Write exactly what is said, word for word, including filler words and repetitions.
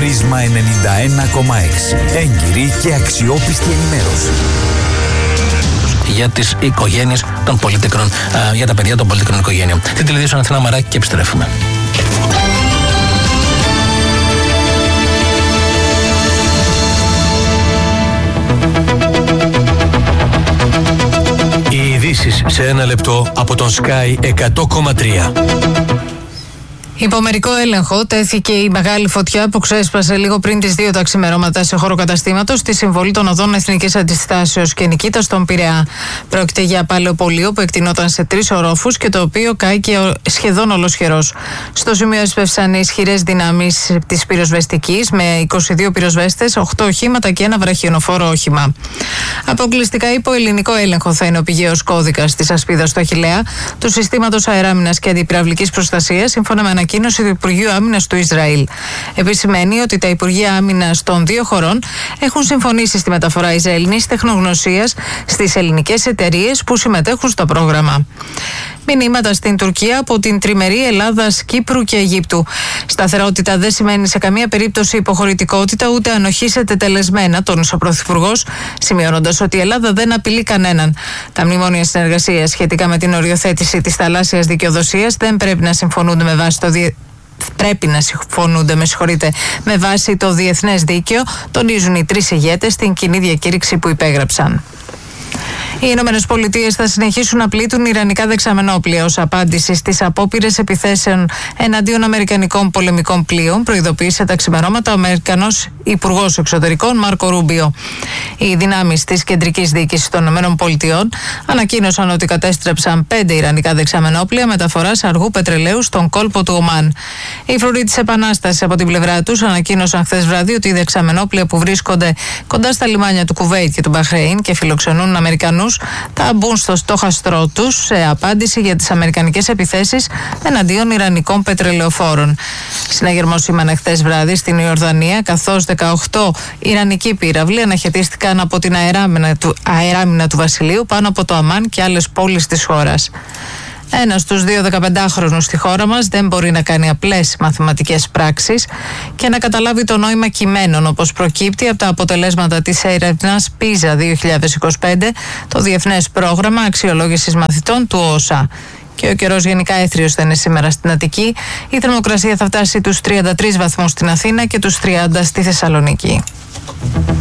Πρίσμα ενενήντα ένα κόμμα έξι. Έγκυρη και αξιόπιστη ενημέρωση. Για τις οικογένειες των πολίτικων, για τα παιδιά των πολίτικων οικογένειων. Την τηλεδιούσαν Αθηνά Μαράκη και επιστρέφουμε. Οι ειδήσεις σε ένα λεπτό από τον Sky εκατό κόμμα τρία. Υπό μερικό έλεγχο τέθηκε η μεγάλη φωτιά που ξέσπασε λίγο πριν τις δύο τα ξημερώματα σε χώρο καταστήματος στη συμβολή των οδών Εθνικής Αντιστάσεως και Νικήτας στον Πειραιά. Πρόκειται για παλαιοπολείο που εκτινόταν σε τρεις ορόφους και το οποίο κάηκε σχεδόν ολοσχερός. Στο σημείο έσπευσαν ισχυρές δυνάμεις της πυροσβεστικής με είκοσι δύο πυροσβέστες, οκτώ οχήματα και ένα βραχιονοφόρο όχημα. Αποκλειστικά υπό ελληνικό έλεγχο θα είναι ο πηγαίος κώδικας της ασπίδας στο Αχιλλέα, του συστήματος αεράμινας και αντιπυραυλικής προστασίας, σύμφωνα με ανακοίνωση του Υπουργείου Άμυνας του Ισραήλ. Επισημαίνει ότι τα Υπουργεία Άμυνας των δύο χωρών έχουν συμφωνήσει στη μεταφορά Ισραηλινής τεχνογνωσίας στις ελληνικές εταιρείες που συμμετέχουν στο πρόγραμμα. Μηνύματα στην Τουρκία από την τριμερή Ελλάδας, Κύπρου και Αιγύπτου. Σταθερότητα δεν σημαίνει σε καμία περίπτωση υποχωρητικότητα ούτε ανοχή σε τετελεσμένα, τόνισε ο Πρωθυπουργός, σημειώνοντας ότι η Ελλάδα δεν απειλεί κανέναν. Τα μνημόνια συνεργασίας σχετικά με την οριοθέτηση της θαλάσσιας δικαιοδοσίας δεν πρέπει να συμφωνούνται με βάση το διε... Πρέπει να συμφωνούνται, με συγχωρείτε, με βάση το διεθνές δίκαιο, τονίζουν οι τρεις ηγέτες στην κοινή διακήρυξη που υπέγραψαν. Οι Ηνωμένες Πολιτείες θα συνεχίσουν να πλήττουν ιρανικά δεξαμενόπλια ως απάντηση στις απόπειρες επιθέσεων εναντίον αμερικανικών πολεμικών πλοίων, προειδοποίησε τα ξημερώματα ο Αμερικανός Υπουργός Εξωτερικών Μάρκο Ρούμπιο. Οι δυνάμεις της κεντρικής διοίκησης των Ηνωμένων Πολιτειών ανακοίνωσαν ότι κατέστρεψαν πέντε ιρανικά δεξαμενόπλια μεταφοράς αργού πετρελαίου στον κόλπο του Ομάν. Οι φρουροί της Επανάστασης από την πλευρά τους ανακοίνωσαν χθες βράδυ ότι οι δεξαμενόπλια που βρίσκονται κοντά στα λιμάνια του Κουβέιτ και του Μπαχρέιν και φιλοξενούν Αμερικανούς θα μπουν στο στόχαστρό τους σε απάντηση για τις αμερικανικές επιθέσεις εναντίον ιρανικών πετρελαιοφόρων. Συναγερμός σήμανε χθες βράδυ στην Ιορδανία, καθώς δεκαοκτώ ιρανικοί πύραυλοι αναχαιτίστηκαν από την αεράμινα του, αεράμινα του Βασιλείου πάνω από το Αμάν και άλλες πόλεις της χώρας. Ένας στους δύο δεκαπεντάχρονους στη χώρα μας δεν μπορεί να κάνει απλές μαθηματικές πράξεις και να καταλάβει το νόημα κειμένων, όπως προκύπτει από τα αποτελέσματα της έρευνας πίζα δύο χιλιάδες είκοσι πέντε, το Διεθνές Πρόγραμμα Αξιολόγησης Μαθητών του ΟΣΑ. Και ο καιρός γενικά έθριος θα είναι σήμερα στην Αττική. Η θερμοκρασία θα φτάσει τους τριάντα τρεις βαθμούς στην Αθήνα και τους τριάντα στη Θεσσαλονίκη.